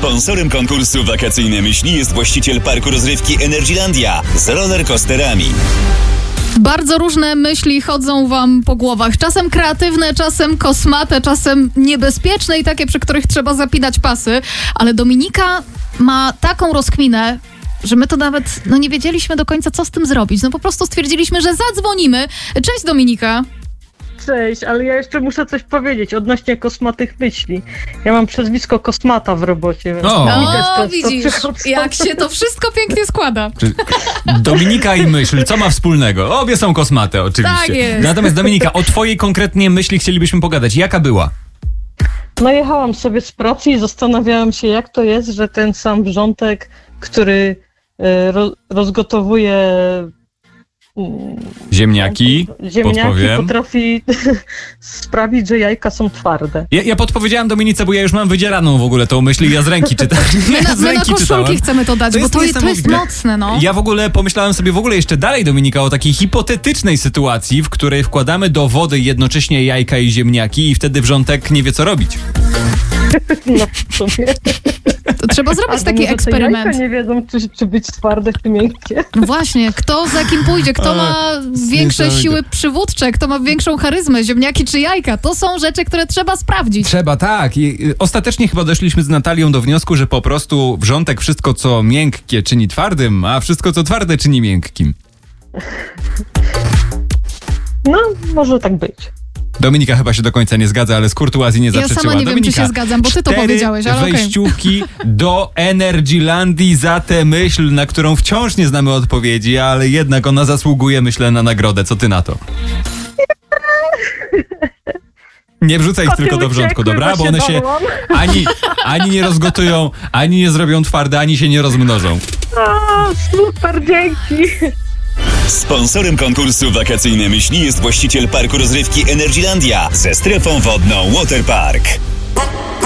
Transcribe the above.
Sponsorem konkursu Wakacyjne Myśli jest właściciel parku rozrywki Energylandia z rollercoasterami. Bardzo różne myśli chodzą wam po głowach. Czasem kreatywne, czasem kosmate, czasem niebezpieczne i takie, przy których trzeba zapinać pasy. Ale Dominika ma taką rozkminę, że my to nawet nie wiedzieliśmy do końca, co z tym zrobić. Po prostu stwierdziliśmy, że zadzwonimy. Cześć, Dominika. Cześć, ale ja jeszcze muszę coś powiedzieć odnośnie kosmatych myśli. Ja mam przezwisko Kosmata w robocie. Więc widzisz, jak się to wszystko pięknie składa. Dominika i myśl, co ma wspólnego? Obie są kosmate, oczywiście. Tak jest. Natomiast Dominika, o twojej konkretnie myśli chcielibyśmy pogadać. Jaka była? No jechałam sobie z pracy i zastanawiałam się, jak to jest, że ten sam wrzątek, który rozgotowuje Ziemniaki, podpowiem. Potrafi sprawić, że jajka są twarde. Ja podpowiedziałem Dominice, bo ja już mam wydzieraną w ogóle tą myśl i ja z ręki czytałem. My na koszulki chcemy to dać, bo to jest mocne, no. Ja w ogóle pomyślałem sobie jeszcze dalej, Dominika, o takiej hipotetycznej sytuacji, w której wkładamy do wody jednocześnie jajka i ziemniaki i wtedy wrzątek nie wie, co robić. No w sumie. To trzeba zrobić taki eksperyment. Jajka nie wiedzą, czy być twarde, czy miękkie. No właśnie, kto za kim pójdzie, kto ma większe siły przywódcze, kto ma większą charyzmę, ziemniaki czy jajka. To są rzeczy, które trzeba sprawdzić. Trzeba, tak. I ostatecznie chyba doszliśmy z Natalią do wniosku, że po prostu wrzątek wszystko, co miękkie, czyni twardym, a wszystko, co twarde, czyni miękkim. No, może tak być. Dominika chyba się do końca nie zgadza, ale z kurtuazji nie zaprzeczyła. Ja sama nie Dominika, wiem, czy się zgadzam, bo ty to powiedziałeś, ale okej. wejściówki do Energylandii za tę myśl, na którą wciąż nie znamy odpowiedzi, ale jednak ona zasługuje, myślę, na nagrodę. Co ty na to? Nie wrzucaj ich tylko do wrzątku, dobra? Bo one się ani nie rozgotują, ani nie zrobią twarde, ani się nie rozmnożą. O, super, dzięki. Sponsorem konkursu Wakacyjne Myśli jest właściciel parku rozrywki Energylandia ze strefą wodną Waterpark.